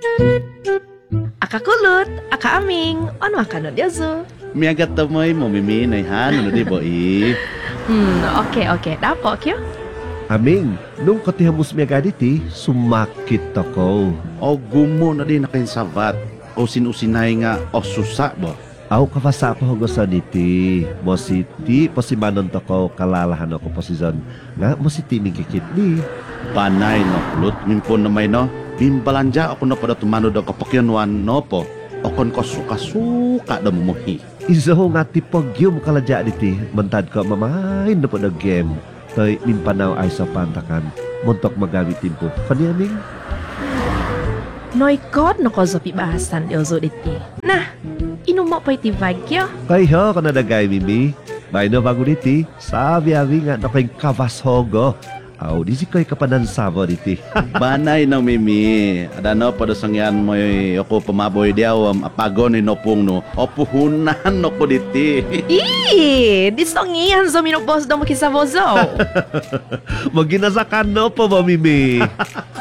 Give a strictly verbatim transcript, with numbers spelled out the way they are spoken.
Aka kulot, aka aming, ano aka no diazo? Miagat tamoy mo mimi na han no di bo i. Hmm, oke oke, dapo kyo. Aming, nung katihamos mi agaditi, sumakit ako. O gumo na din na kayo sabat. O sinusinay nga o susa bo. Aw kafasa ko hugosan iti. Mo siti, posimanon to ko, kalalahan ako posizon. Nga, mo siti mingkikit ni. Panay no kulut mimpon na may no. Bimbalanja ako na pada tumano daw kapakyanuan no po. O kon ko suka-suka daw mumuhi. Iso nga tipogyum kaladya diti. Mantad ko mamain na po na game. Toy minpanaw ay sa pantakan. Muntok magamitin po. Kanyaming? Noy god no ko zopi bahasan diazo diti. Nah, inumo pa iti vibe kyo. Kayo ka na nagay, Mimi. May no bago diti. Sabi abi nga na kayong kavas hogo. Aw, di si ko'y kapanansabo diti. Banay no mimi. Ada no pada sangyan mo ako pamaboy diaw am apagon ni nopong no. O puhunan no ko diti. Ih, disongian zo minupos do mo kisavozo. Maginasakan no po ba, Mimi?